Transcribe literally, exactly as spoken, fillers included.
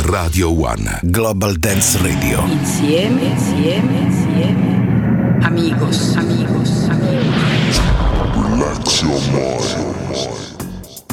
Radio One. Global Dance Radio. Insieme, insieme, insieme. Amigos, amigos, amigos. Relax your mind.